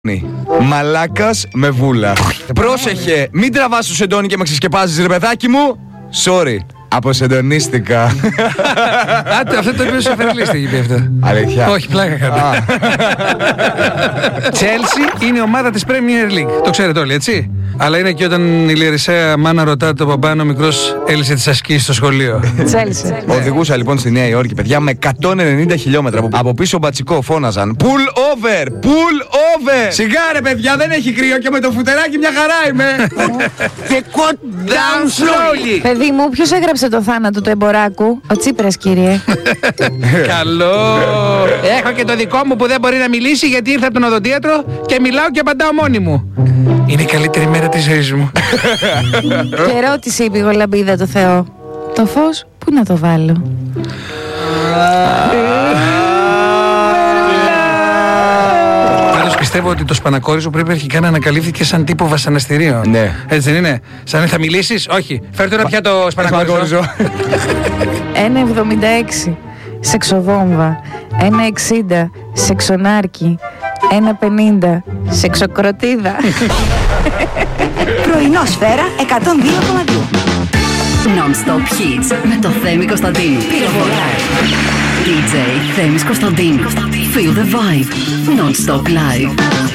Μαλάκας με βούλα. Πρόσεχε, μην τραβάς το σεντόνι και με ξεσκεπάζεις, ρε παιδάκι μου. Sorry, αποσεντονίστηκα. Άντε, αυτό το είπε σε φερλίστη, είπε αυτό. Αλήθεια? Όχι, πλάκα κατά. Chelsea είναι η ομάδα της Premier League. Το ξέρετε όλοι, έτσι. Αλλά είναι και όταν η Λιερισαία μάνα ρωτά τον μπαμπά αν ο μικρός έλυσε τις ασκήσεις στο σχολείο. Chelsea. Οδηγούσα λοιπόν στη Νέα Υόρκη, παιδιά, με 190 χιλιόμετρα. Από πίσω μπατσικό φώναζαν pull over, pull over. Σιγά ρε παιδιά, δεν έχει κρύο και με το φουτεράκι μια χαρά είμαι. Και cut down slowly. Παιδί μου, ποιος έγραψε το θάνατο του εμποράκου? Ο Τσίπρας, κύριε. Καλό. Έχω και το δικό μου που δεν μπορεί να μιλήσει γιατί ήρθα από τον οδοντίατρο και μιλάω και απαντάω μόνη μου. Είναι η καλύτερη μέρα της ζωής μου. Και ρώτησε η πηγολαμπίδα το Θεό, το φως πού να το βάλω? Πάντως πιστεύω ότι το σπανακόριζο πρέπει αρχικά να ανακαλύφθηκε σαν τύπο βασανιστήριο. Ναι. Έτσι δεν είναι? Σαν θα μιλήσεις? Όχι. Φέρ' τώρα πια το σπανακόριζο. 1,76 σεξοβόμβα, 1,60 σεξονάρκι, 1,50 σεξοκροτίδα. Πρωινό Σφαίρα 102,2. Non-stop hits με το Θέμη Κωνσταντίνου. DJ Θέμης Κωνσταντίνου. Feel the vibe. Non-stop live.